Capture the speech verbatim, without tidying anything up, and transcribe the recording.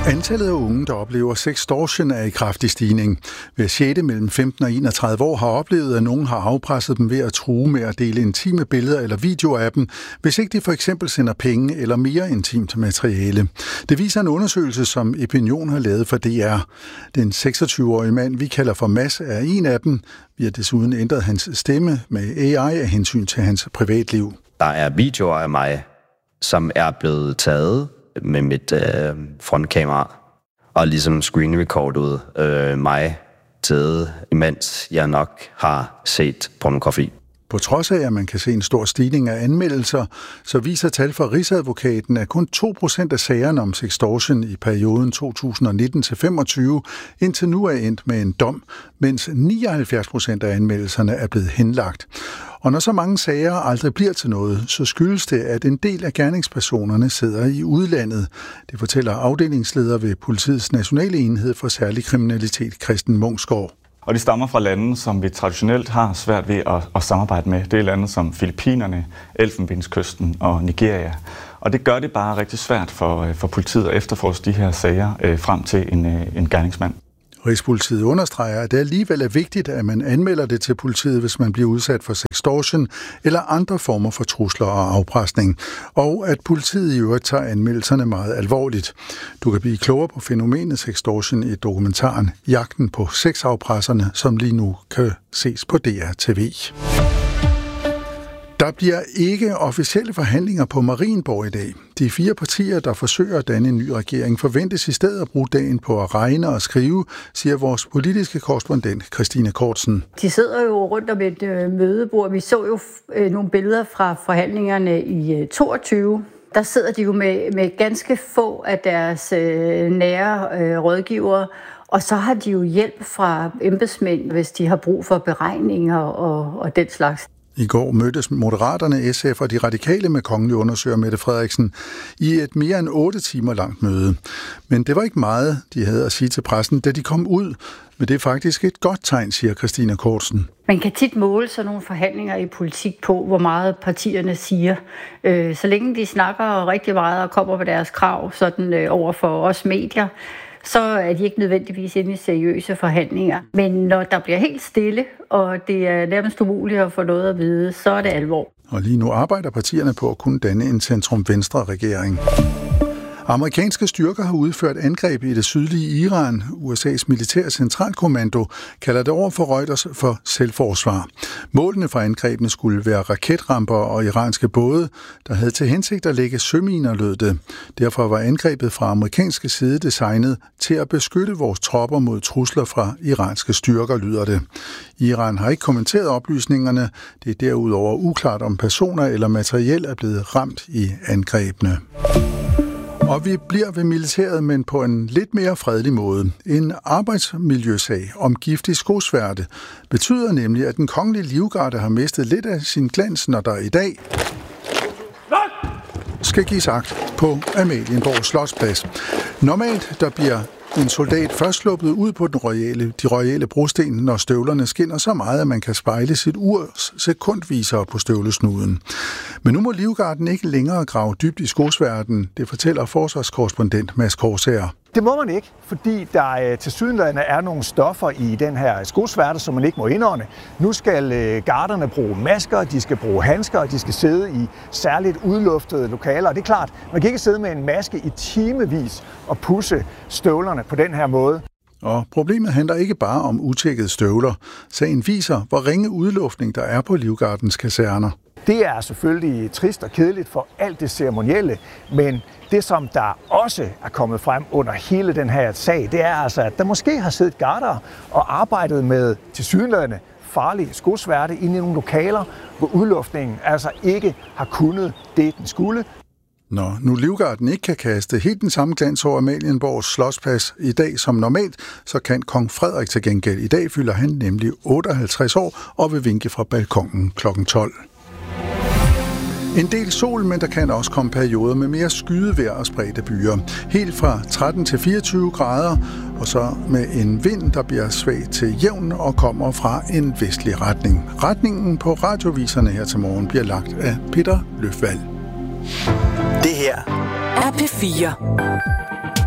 Antallet af unge, der oplever sextortion, er i kraftig stigning. Hver sjette mellem femten og enogtredive år har oplevet, at nogen har afpresset dem ved at true med at dele intime billeder eller videoer af dem, hvis ikke de for eksempel sender penge eller mere intimt materiale. Det viser en undersøgelse, som Epinion har lavet for D R. Den seksogtyve-årige mand, vi kalder for Mads, er en af dem. Vi har desuden ændret hans stemme med A I af hensyn til hans privatliv. Der er videoer af mig, som er blevet taget med mit øh, frontkamera, og ligesom screenrecordet øh, mig taget, imens jeg nok har set pornografi. På trods af, at man kan se en stor stigning af anmeldelser, så viser tal fra Rigsadvokaten, at kun to procent af sagerne om sextortion i perioden to tusind og nitten til femogtyve indtil nu er endt med en dom, mens nioghalvfjerds procent af anmeldelserne er blevet henlagt. Og når så mange sager aldrig bliver til noget, så skyldes det, at en del af gerningspersonerne sidder i udlandet. Det fortæller afdelingsleder ved Politiets Nationale Enhed for Særlig Kriminalitet, Christen Munksgaard. Og de stammer fra lande, som vi traditionelt har svært ved at, at samarbejde med. Det er lande som Filippinerne, Elfenbenskysten og Nigeria. Og det gør det bare rigtig svært for, for politiet at efterforske de her sager øh, frem til en, øh, en gerningsmand. Rigspolitiet understreger, at det alligevel er vigtigt, at man anmelder det til politiet, hvis man bliver udsat for sextortion eller andre former for trusler og afpresning, og at politiet i øvrigt tager anmeldelserne meget alvorligt. Du kan blive klogere på fænomenet sextortion i dokumentaren Jagten på sexafpresserne, som lige nu kan ses på D R T V. Der bliver ikke officielle forhandlinger på Marienborg i dag. De fire partier, der forsøger at danne en ny regering, forventes i stedet at bruge dagen på at regne og skrive, siger vores politiske korrespondent Christine Kortsen. De sidder jo rundt om et øh, mødebord. Vi så jo øh, nogle billeder fra forhandlingerne i øh, toogtyve. Der sidder de jo med, med ganske få af deres øh, nære øh, rådgivere, og så har de jo hjælp fra embedsmænd, hvis de har brug for beregninger og, og den slags. I går mødtes Moderaterne, S F og de radikale med kongelig undersøger Mette Frederiksen i et mere end otte timer langt møde. Men det var ikke meget, de havde at sige til pressen, da de kom ud. Men det er faktisk et godt tegn, siger Christine Kortsen. Man kan tit måle sådan nogle forhandlinger i politik på, hvor meget partierne siger. Så længe de snakker rigtig meget og kommer på deres krav sådan over for os medier, så er de ikke nødvendigvis inde i seriøse forhandlinger. Men når der bliver helt stille, og det er nærmest umuligt at få noget at vide, så er det alvor. Og lige nu arbejder partierne på at kunne danne en centrum-venstre-regering. Amerikanske styrker har udført angreb i det sydlige Iran. U S A's militære centralkommando kalder det over for Reuters for selvforsvar. Målene for angrebene skulle være raketramper og iranske både, der havde til hensigt at lægge søminer, lød det. Derfor var angrebet fra amerikanske side designet til at beskytte vores tropper mod trusler fra iranske styrker, lyder det. Iran har ikke kommenteret oplysningerne. Det er derudover uklart, om personer eller materiel er blevet ramt i angrebene. Og vi bliver ved militæret, men på en lidt mere fredelig måde. En arbejdsmiljøsag om giftig skosværte betyder nemlig, at den kongelige livgarde har mistet lidt af sin glans, når der i dag skal gives akt på Amalienborg Slotsplads. Normalt der bliver en soldat først sluppet ud på den royale, de royale brosten, når støvlerne skinner så meget, at man kan spejle sit urs sekundviser på støvlesnuden. Men nu må livgarden ikke længere grave dybt i skosværten, det fortæller forsvarskorrespondent Mads Korsager. Det må man ikke, fordi der tilsyneladende er nogle stoffer i den her skosværte, som man ikke må indånde. Nu skal garderne bruge masker, de skal bruge handsker, og de skal sidde i særligt udluftede lokaler. Og det er klart, man kan ikke sidde med en maske i timevis og pusse støvlerne på den her måde. Og problemet handler ikke bare om utjekkede støvler. Sagen viser, hvor ringe udluftning der er på livgardens kaserner. Det er selvfølgelig trist og kedeligt for alt det ceremonielle, men det, som der også er kommet frem under hele den her sag, det er altså, at der måske har siddet garder og arbejdet med tilsyneladende farlige skosværte inde i nogle lokaler, hvor udluftningen altså ikke har kunnet det, den skulle. Når nu livgarden ikke kan kaste helt den samme glans over Amalienborgs Slotsplads i dag som normalt, så kan kong Frederik til gengæld. I dag fylder han nemlig otteoghalvtreds år og vil vinke fra balkonen klokken tolv. En del sol, men der kan også komme perioder med mere skydevejr og spredte byer. Helt fra tretten til fireogtyve grader, og så med en vind, der bliver svag til jævn og kommer fra en vestlig retning. Retningen på radioviserne her til morgen bliver lagt af Peter Løfvald. Det her er P fire.